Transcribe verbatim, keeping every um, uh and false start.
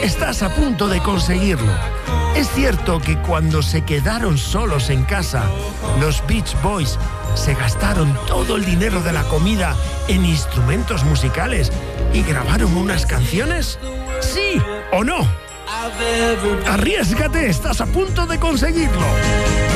Estás a punto de conseguirlo. Es cierto que cuando se quedaron solos en casa, los Beach Boys se gastaron todo el dinero de la comida en instrumentos musicales y grabaron unas canciones. ¿Sí o no? Arriésgate, estás a punto de conseguirlo.